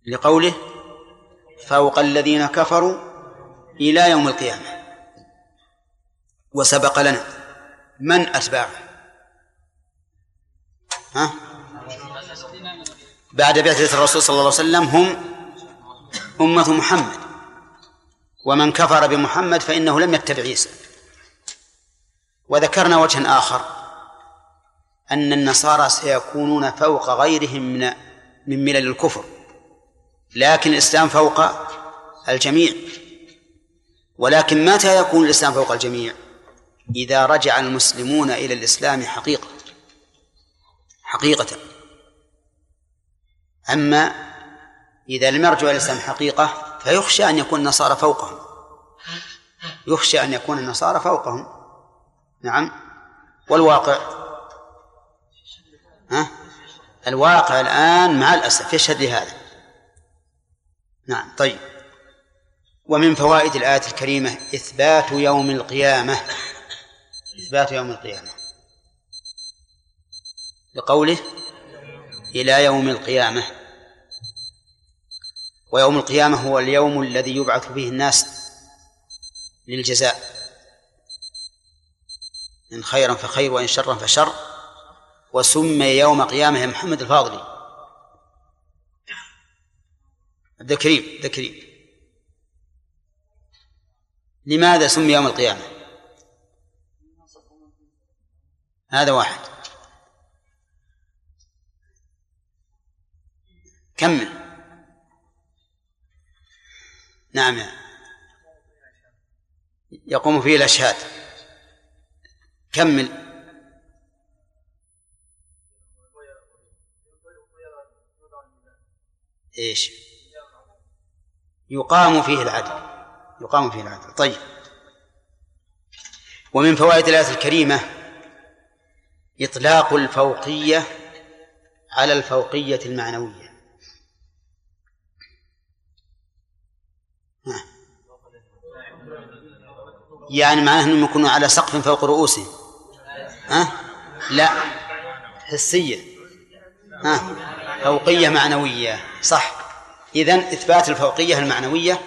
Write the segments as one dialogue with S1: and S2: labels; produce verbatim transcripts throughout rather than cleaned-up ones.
S1: لقوله فوق الذين كفروا إلى يوم القيامة. وسبق لنا من أتباعه ها؟ بعد بعثة الرسول صلى الله عليه وسلم هم أمة محمد، ومن كفر بمحمد فإنه لم يتبع عيسى. وذكرنا وجها آخر أن النصارى سيكونون فوق غيرهم من من ملل الكفر، لكن الإسلام فوق الجميع. ولكن متى يكون الإسلام فوق الجميع؟ إذا رجع المسلمون إلى الإسلام حقيقة حقيقة. أما إذا لم يرجعوا إلى الإسلام حقيقة فيخشى أن يكون النصارى فوقهم، يخشى أن يكون النصارى فوقهم. نعم. والواقع ها؟ الواقع الآن مع الأسف يشهد لهذا. نعم. طيب. ومن فوائد الآية الكريمة إثبات يوم القيامة، إثبات يوم القيامة لقوله إلى يوم القيامة. ويوم القيامة هو اليوم الذي يبعث فيه الناس للجزاء، إن خيرا فخير وإن شرا فشر. وسمي يوم قيامة يا محمد الفاضلي عبد الكريم عبد الكريم لماذا سمي يوم القيامة؟ هذا واحد. كمل. نعم. يقوم فيه الأشهاد. كمل. إيش؟ يقام فيه العدل، يقام فيه العدل. طيب. ومن فوائد الآية الكريمة إطلاق الفوقية على الفوقية المعنوية. ها. يعني معناه أنهم يكونوا على سقف فوق رؤوسهم. ها؟ لا، حسية. ها؟ فوقية معنوية. صح. إذن إثبات الفوقية المعنوية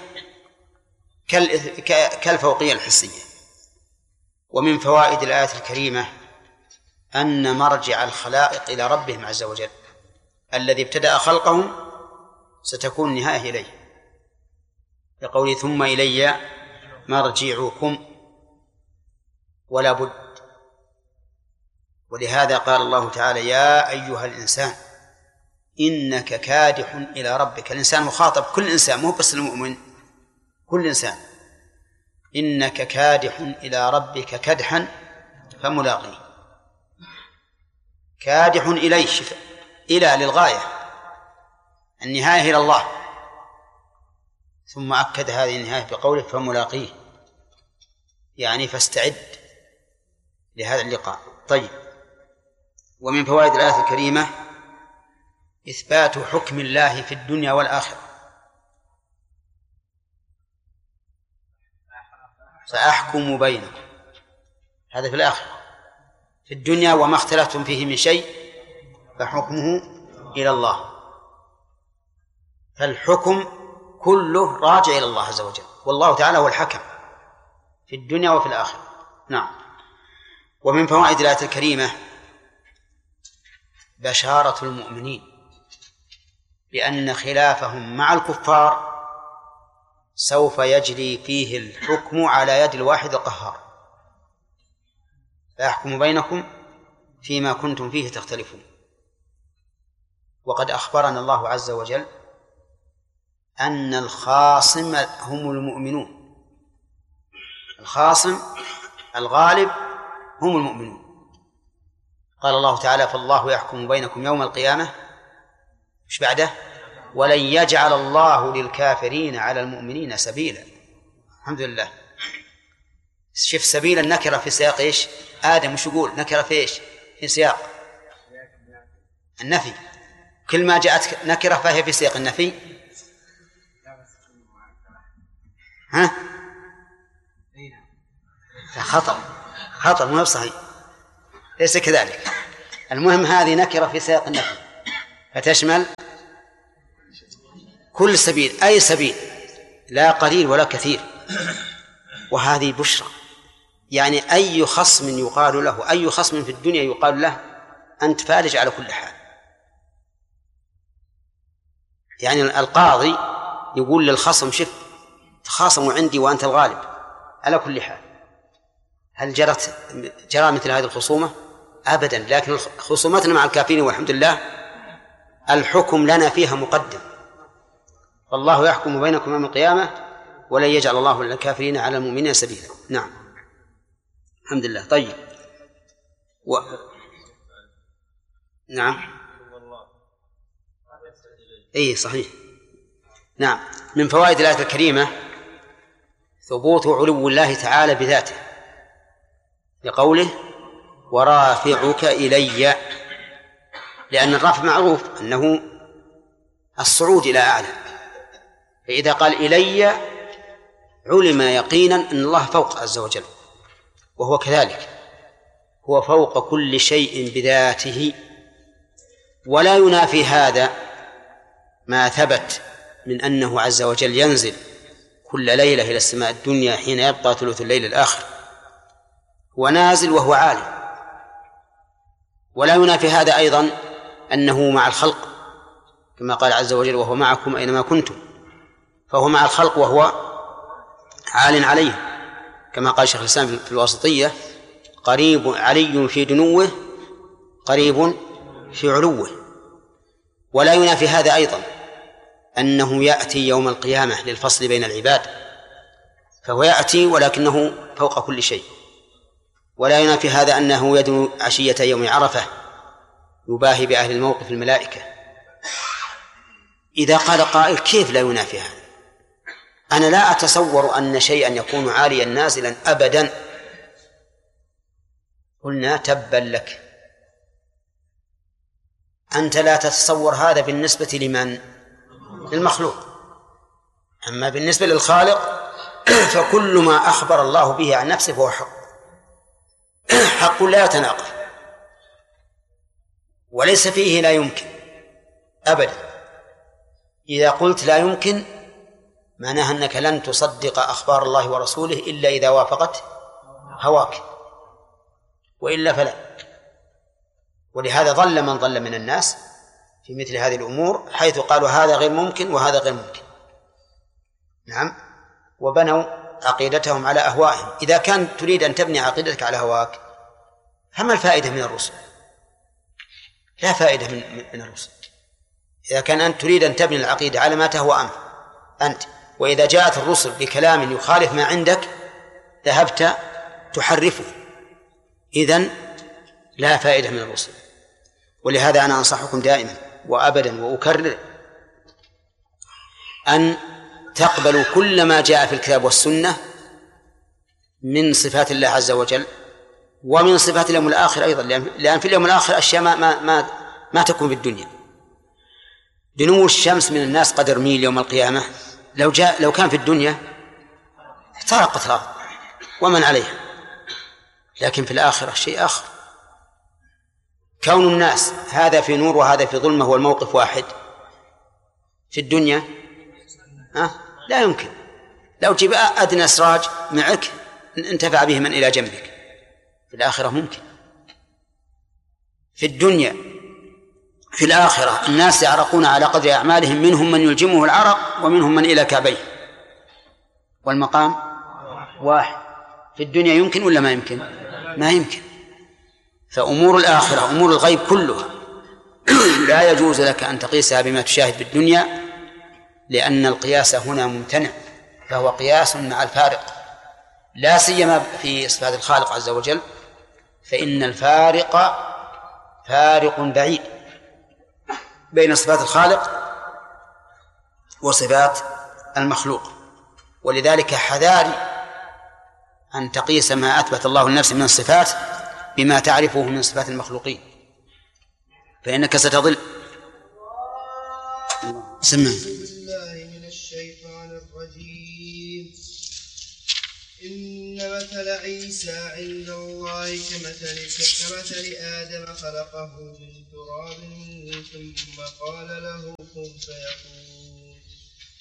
S1: كالفوقية الحسية. ومن فوائد الآية الكريمة أن مرجع الخلائق إلى ربهم عز وجل، الذي ابتدأ خلقهم ستكون النهاية إليه، لقوله ثم إلي مرجعكم ولا بد. ولهذا قال الله تعالى يا أيها الإنسان إنك كادح إلى ربك. الإنسان مخاطب، كل إنسان، مو بس المؤمن، كل إنسان. إنك كادح إلى ربك كدحا فملاقيه. كادح إليه، إلى للغاية، النهاية إلى الله. ثم أكد هذه النهاية بقوله فملاقيه، يعني فاستعد لهذا اللقاء. طيب. ومن فوائد الآية الكريمة إثبات حكم الله في الدنيا والآخرة. سأحكم بينكم، هذا في الآخرة. في الدنيا وما اختلفتم فيه من شيء فحكمه إلى الله. فالحكم كله راجع إلى الله عز وجل، والله تعالى هو الحكم في الدنيا وفي الآخرة. نعم. ومن فوائد الآية الكريمة بشارة المؤمنين بأن خلافهم مع الكفار سوف يجري فيه الحكم على يد الواحد القهار. فيحكم بينكم فيما كنتم فيه تختلفون. وقد أخبرنا الله عز وجل أن الخاصم هم المؤمنون، الخاصم الغالب هم المؤمنون. قال الله تعالى فالله يحكم بينكم يوم القيامة، مش بعده، ولن يجعل الله للكافرين على المؤمنين سبيلا. الحمد لله. شوف سبيل النكرة في سياق إيش؟ آدم وش يقول؟ نكرة في إيش؟ في سياق النفي. كل ما جاءت نكرة فهي في سياق النفي. ها؟ خطأ خطأ مو صحيح، ليس كذلك. المهم هذه نكرة في سياق النفي فتشمل كل سبيل، أي سبيل، لا قليل ولا كثير. وهذه بشرى، يعني أي خصم يقال له، أي خصم في الدنيا يقال له أنت فارج على كل حال. يعني القاضي يقول للخصم شف تخاصموا عندي وأنت الغالب على كل حال. هل جرت جرى مثل هذه الخصومة؟ أبدا. لكن خصومتنا مع الكافرين والحمد لله الحكم لنا فيها مقدم، والله يحكم بينكم يوم القيامة ولن يجعل الله للكافرين على المؤمنين سبيلا. نعم الحمد لله. طيب و... نعم اي صحيح. نعم من فوائد الآية الكريمة ثبوت علو الله تعالى بذاته لقوله ورافعك إلي، لأن الرفع معروف أنه الصعود إلى أعلى، فإذا قال إلي علم يقينا أن الله فوق عز وجل، وهو كذلك، هو فوق كل شيء بذاته. ولا ينافي هذا ما ثبت من أنه عز وجل ينزل كل ليلة إلى السماء الدنيا حين يبقى ثلث الليل الآخر، ونازل وهو عالي. ولا ينافي هذا أيضا أنه مع الخلق، كما قال عز وجل وهو معكم أينما كنتم، فهو مع الخلق وهو عال عليه، كما قال شيخ الإسلام في الواسطية قريب علي في دنوه قريب في علوه. ولا ينافي هذا أيضا أنه يأتي يوم القيامة للفصل بين العباد، فهو يأتي ولكنه فوق كل شيء. ولا ينافي هذا أنه يدنو عشية يوم عرفة يباهي بأهل الموقف الملائكة. إذا قال قائل كيف لا ينافي هذا؟ أنا لا أتصور أن شيئا يكون عاليا نازلا أبدا. قلنا تبا لك، أنت لا تتصور هذا بالنسبة لمن؟ للمخلوق. أما بالنسبة للخالق فكل ما أخبر الله به عن نفسه فهو حق، حق لا يتناقض، وليس فيه لا يمكن أبدا. إذا قلت لا يمكن معناها أنك لن تصدق أخبار الله ورسوله إلا إذا وافقت هواك، وإلا فلا. ولهذا ضل من ضل من الناس في مثل هذه الأمور، حيث قالوا هذا غير ممكن وهذا غير ممكن. نعم، وبنوا عقيدتهم على أهوائهم. إذا كان تريد أن تبني عقيدتك على هواك فما الفائدة من الرسل؟ لا فائدة من, من الرسل. إذا كان أنت تريد أن تبني العقيدة على ما تهوى أنت، وإذا جاءت الرسل بكلام يخالف ما عندك ذهبت تحرفه، إذن لا فائدة من الرسل. ولهذا أنا أنصحكم دائما وأبدا وأكرر أن تقبلوا كل ما جاء في الكتاب والسنة من صفات الله عز وجل ومن صفات اليوم الآخر أيضا، لأن في اليوم الآخر أشياء ما, ما, ما, ما تكون في الدنيا. دنو الشمس من الناس قدر ميل يوم القيامة، لو جاء لو كان في الدنيا احترقت الأرض ومن عليها، لكن في الآخرة شيء آخر. كون الناس هذا في نور وهذا في ظلمة هو الموقف واحد. في الدنيا أه؟ لا يمكن. لو جيب أدنى سراج معك انتفع به من إلى جنبك. في الآخرة ممكن. في الدنيا في الآخرة الناس يعرقون على قدر أعمالهم، منهم من يلجمه العرق ومنهم من إلى كعبيه، والمقام واحد. في الدنيا يمكن ولا ما يمكن؟ ما يمكن. فأمور الآخرة أمور الغيب كلها لا يجوز لك أن تقيسها بما تشاهد في الدنيا، لأن القياس هنا ممتنع، فهو قياس مع الفارق، لا سيما في صفات الخالق عز وجل، فإن الفارق فارق بعيد بين صفات الخالق وصفات المخلوق. ولذلك حذاري أن تقيس ما أثبت الله لنفسه من الصفات بما تعرفه من صفات المخلوقين، فإنك ستضل. سمع
S2: بالله من الشيطان الرجيم. إن مثل عيسى عند الله كمثل كمثل آدم خلقه من تراب ثم قال له كن فيكون.